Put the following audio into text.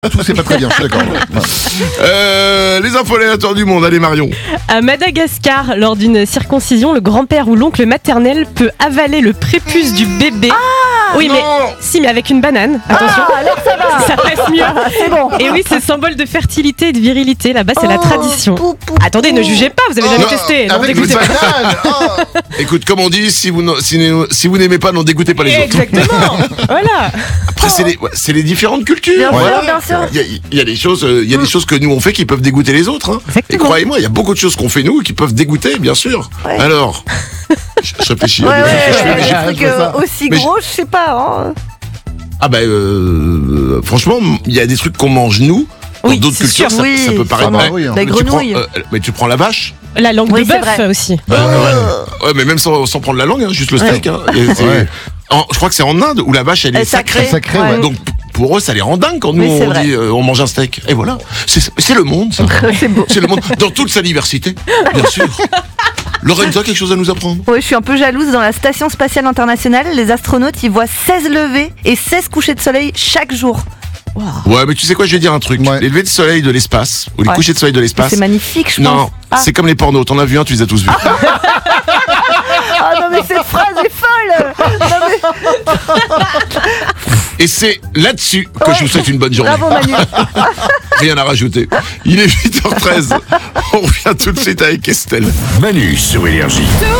Tout c'est pas très bien, je suis d'accord. Les infos aléatoires du monde, allez Marion. À Madagascar, lors d'une circoncision, le grand-père ou l'oncle maternel peut avaler le prépuce du bébé. Oui, non. mais avec une banane. Attention. Alors ça va. Ça passe mieux. C'est bon. Et oui, c'est symbole de fertilité et de virilité. Là-bas, c'est la tradition. Attendez, ne jugez pas, vous avez jamais Non, testé. N'en Avec une dégoûtez pas. banane. Écoute, comme on dit, si vous n'aimez pas, n'en dégoûtez pas les autres. Exactement. Voilà. Après, c'est les différentes cultures. Bien sûr, Ouais. bien sûr. Il y a des choses, des choses que nous on fait qui peuvent dégoûter les autres. Hein. Et Exactement. croyez-moi, il y a beaucoup de choses qu'on fait nous qui peuvent dégoûter, bien sûr. Ouais. Alors, je réfléchis. Ouais, je fais des trucs ça. aussi Mais gros, je sais pas. Hein. Ah bah, franchement, il y a des trucs qu'on mange nous. Dans Oui, d'autres c'est cultures, sûr. ça, Oui, ça peut paraître sûrement, vrai. oui, hein. Des Mais tu prends, grenouilles. mais tu prends la vache. La langue Oui, de c'est bœuf vrai. aussi. Ouais, mais même sans prendre la langue, hein, juste le steak. Hein. Et c'est- Ouais. je crois que c'est en Inde où la vache elle est Elle est sacrée. Sacré, ouais. Donc pour eux, ça les rend dingues quand nous Oui, c'est on vrai. dit on mange un steak. Et voilà, c'est le monde, ça. C'est beau. C'est le monde dans toute sa diversité, bien sûr. Lorenza, quelque chose à nous apprendre? Ouais, je suis un peu jalouse. Dans la station spatiale internationale, les astronautes, ils voient 16 levées et 16 couchers de soleil chaque jour. Ouais, mais tu sais quoi, je vais dire un truc. Ouais. Les levées de soleil de l'espace, ou les Ouais. couchers de soleil de l'espace. C'est magnifique, je Non, pense. Ah. c'est comme les pornos. T'en as vu un, tu les as tous vus. Ah non, mais cette phrase est folle. Non, mais... Et c'est là-dessus que je vous souhaite une bonne journée. Bravo Manu. Rien à rajouter. Il est 8h13. On revient tout de suite avec Estelle. Manu sur Énergie.